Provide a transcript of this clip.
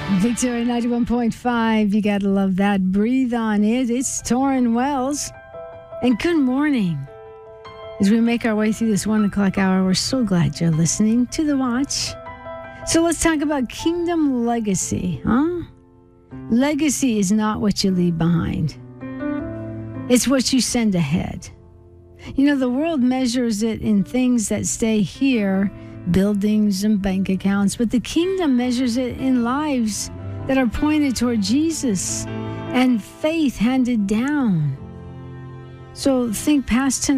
Victoria 91.5, you gotta love that. Breathe on it. It's Torrin Wells. And good morning. As we make our way through this 1 o'clock hour, we're so glad you're listening to The Watch. So let's talk about kingdom legacy, huh? Legacy is not what you leave behind. It's what you send ahead. You know, the world measures it in things that stay here, buildings and bank accounts, but the kingdom measures it in lives that are pointed toward Jesus and faith handed down. So think past tonight.